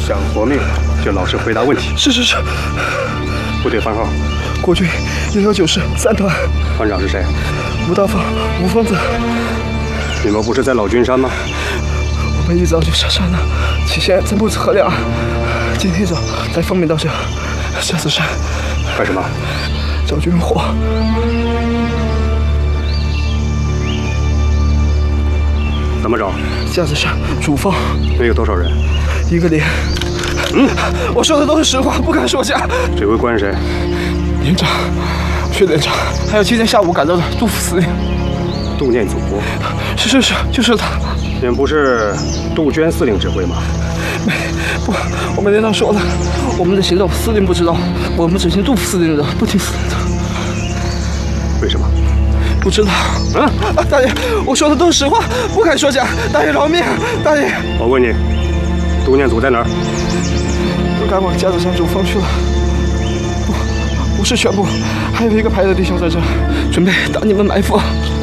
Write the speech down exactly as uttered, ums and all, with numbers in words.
想活命就老实回答问题。 是是是。 部队番号？ 国军幺幺九师三团。 团长是谁？ 吴大放，吴疯子。 你们不是在老君山吗？ 我们一早就下山了，起先在木子河两岸，今天早在方面到这下子山。 干什么？ 找军火。 怎么找？ 下子山主峰。 那有多少人？ 一个连。嗯，我说的都是实话，不敢说假。 指挥官是谁？ 连长，薛连长，还有今天下午赶到的杜副司令。 杜念祖。 是是是，就是他。 你们不是杜鹃司令指挥吗？ 没，不，我们连长说了，我们的行动司令不知道，我们只听杜副司令的，不听司令的。 为什么？ 不知道。 啊啊！大爷，我说的都是实话，不敢说假。大爷饶命！大爷， 我问你，杜念祖在哪儿？ 都赶往夹子山主峰去了。不，不是全部，还有一个排的弟兄在这，准备打你们埋伏。